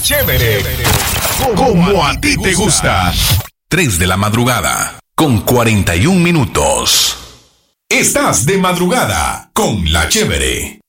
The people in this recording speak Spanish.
Chévere, como a ti te gusta. 3 de la madrugada, con 41 minutos. Estás de madrugada con La Chévere.